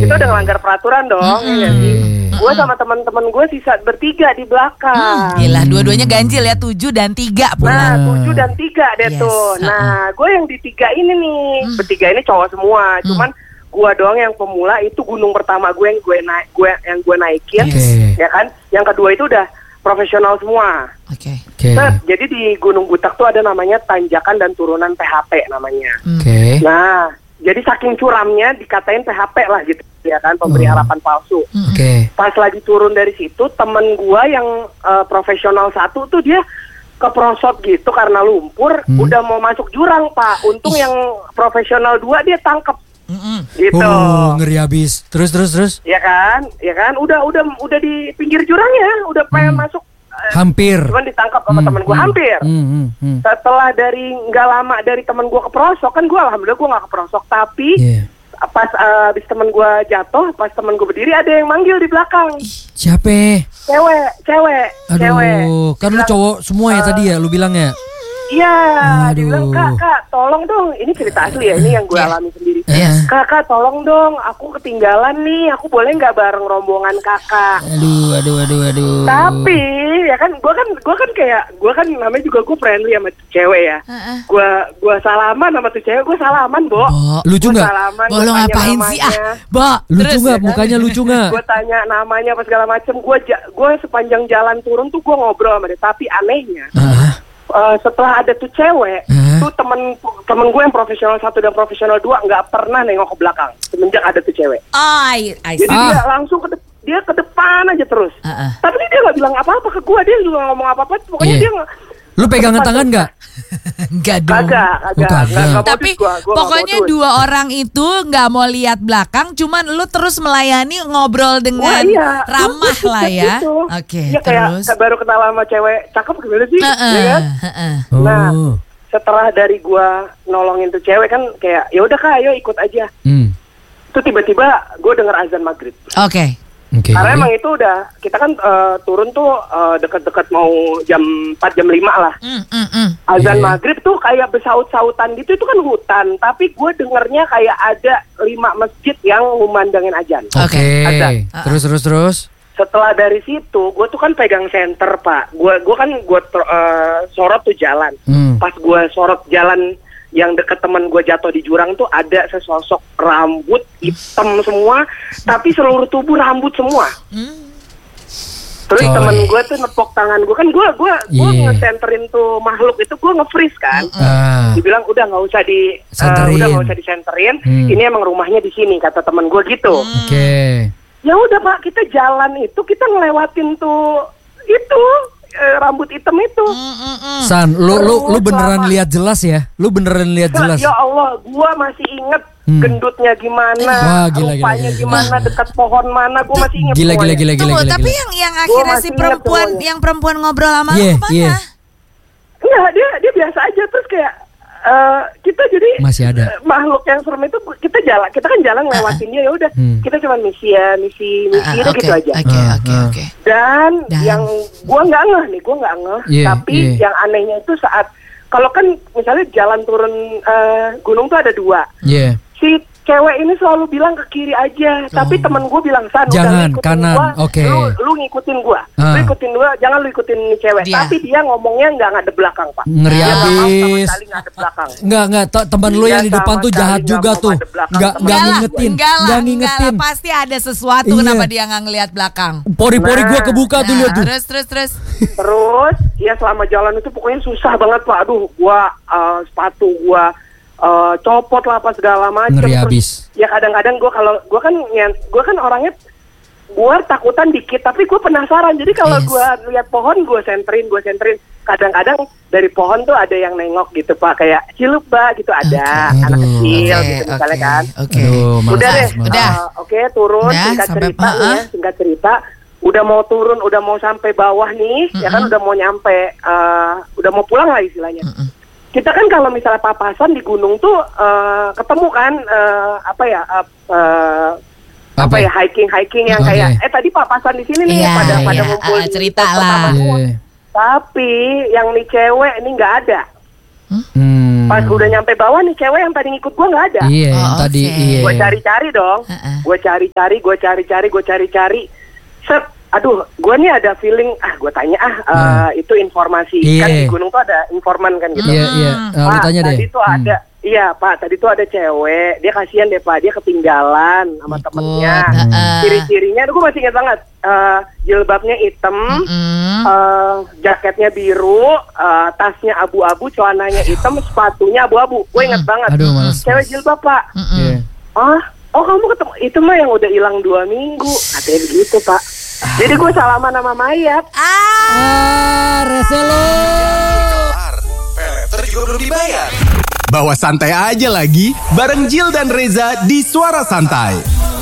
Kita udah ngelanggar peraturan dong. Ya sih. Gue sama teman-teman gue sisa bertiga di belakang. Gila, dua-duanya ganjil ya, 7 dan 3 pula. Nah, 7 dan 3 deh tuh. Nah, gue yang di 3 ini nih. Bertiga ini cowok semua. Cuman gue doang yang pemula, itu gunung pertama gue yang gue naikin. Ya kan? Yang kedua itu udah profesional semua. Jadi di Gunung Butak tuh ada namanya tanjakan dan turunan PHP namanya. Nah, jadi saking curamnya dikatain PHP lah gitu ya kan, pemberi harapan palsu. Pas lagi turun dari situ, temen gua yang profesional satu tuh dia keprosot gitu karena lumpur, udah mau masuk jurang, Pak. Untung yang profesional 2 dia tangkep. Gitu. Ngeri abis. Terus. Ya kan? Udah di pinggir jurangnya, udah pengen masuk. Hampir. Cuman ditangkap sama temen gue, hampir. Setelah dari nggak lama dari temen gue keprosok, kan gue alhamdulillah gue nggak keprosok, tapi pas abis temen gue jatuh, pas temen gue berdiri ada yang manggil di belakang. Siapa? Cewek. Aduh, kan lu cowok semua ya tadi ya, lu bilang ya? Iya, dia bilang, Kak, tolong dong. Ini cerita asli ya, ini yang gue alami sendiri. Kak, tolong dong, aku ketinggalan nih. Aku boleh nggak bareng rombongan kakak? Aduh. Tapi ya kan, gue kan namanya juga gue friendly sama tuh cewek ya. Gue salaman sama tuh cewek, gue salaman, Bo. Lucu nggak? Bo, lo ngapain sih Bo? Lucu nggak? Mukanya lucu nggak? Gue tanya namanya apa segala macem. Gue sepanjang jalan turun tuh gue ngobrol sama dia. Tapi anehnya. Setelah ada tuh cewek, tuh temen gue yang profesional 1 dan profesional 2 nggak pernah nengok ke belakang semenjak ada tuh cewek. Jadi dia langsung dia ke depan aja terus. Tapi dia nggak bilang apa-apa ke gue, dia juga ngomong apa-apa. Pokoknya dia nggak. Lu pegangan tangan nggak? Enggak dong. Kagak. Tapi pokoknya 2 orang itu nggak mau lihat belakang, cuman lu terus melayani, ngobrol dengan ramah lah ya. Iya, kayak baru kenal sama cewek cakep gimana sih? Ya kan? Nah, setelah dari gua nolongin tuh cewek kan kayak ya udah Kak, ayo ikut aja. Tuh tiba-tiba gua denger azan maghrib. Karena emang itu udah, kita kan turun tuh deket-deket mau jam 4, jam 5 lah. Azan maghrib tuh kayak bersaut-sautan gitu, itu kan hutan. Tapi gue dengernya kayak ada 5 masjid yang memandangin azan. Azan. Terus. Setelah dari situ, gue tuh kan pegang senter, Pak. Gue sorot tuh jalan. Pas gue sorot jalan yang deket teman gue jatuh di jurang tuh ada sesosok rambut hitam semua, tapi seluruh tubuh rambut semua. Terus teman gue tuh nepok tangan gue, kan gue ngesenterin tuh makhluk itu, gue nge-freeze kan. Dibilang udah nggak usah disenterin, ini emang rumahnya di sini kata teman gue gitu. Ya udah Pak, kita jalan itu kita ngelewatin tuh itu rambut hitam itu. San, lu beneran lihat jelas ya? Lu beneran lihat jelas? Ya Allah, gua masih inget gendutnya gimana, rupanya gimana, dekat pohon mana, gua masih inget. Gila. Tunggu, tapi yang akhirnya si perempuan ngobrol sama lu kemana? Enggak, dia biasa aja. Terus kayak kita jadi masih ada makhluk yang serem itu, kita kan jalan lewatin dia, ya udah kita cuma misi gitu aja. Oke. Dan yang gua nggak ngeh, tapi yang anehnya itu saat kalau kan misalnya jalan turun gunung tuh ada 2. Si cewek ini selalu bilang ke kiri aja, tapi temen gue bilang, San, jangan udah kanan, lu ngikutin gue, jangan lu ikutin nih cewek. Tapi dia ngomongnya nggak ngadep belakang, Pak. Ngeri abis. Nggak, teman lu yang di depan tuh jahat juga tuh, nggak ngingetin. Pasti ada sesuatu kenapa dia nggak ngelihat belakang. Pori-pori gue kebuka tuh, lihat tuh. Terus. Terus, ya selama jalan itu pokoknya susah banget, Pak. Aduh, sepatu gue copot lah apa segala macam. Ngeri abis. Ya kadang-kadang gue kan orangnya gue takutan dikit, tapi gue penasaran. Jadi kalau gue lihat pohon gue senterin. Kadang-kadang dari pohon tuh ada yang nengok gitu Pak, kayak cilup Mbak gitu, ada anak kecil gitu misalnya kan. Udah deh. Turun. Singkat cerita. Udah mau turun, udah mau sampai bawah nih, ya kan udah mau nyampe, udah mau pulang lah istilahnya. Kita kan kalau misalnya papasan di gunung tuh ketemu kan hiking yang kayak tadi papasan di sini nih pada ngumpul cerita lah. Tapi yang nih cewek ini nggak ada. Pas udah nyampe bawah nih, cewek yang tadi ngikut gue nggak ada. Iya, tadi. Iya. Gue cari-cari dong. Gue cari-cari. Set, aduh, gue nih ada feeling. Gue tanya itu informasi. Kan di gunung tuh ada informan kan gitu. Iya. Pak, tanya tadi tuh ada. Iya Pak, tadi tuh ada cewek. Dia kasihan deh Pak, dia ketinggalan sama temennya. Ciri-cirinya, gue masih ingat banget. Jilbabnya hitam, jaketnya biru, tasnya abu-abu, celananya hitam, sepatunya abu-abu. Gue ingat banget. Cewek jilbab Pak. Oh kamu ketemu, itu mah yang udah hilang 2 minggu. Katanya begitu Pak. Jadi gue salaman sama mayat. Reselo. Peleter juga belum dibayar. Bawa santai aja lagi, bareng Jill dan Reza di Suara Santai.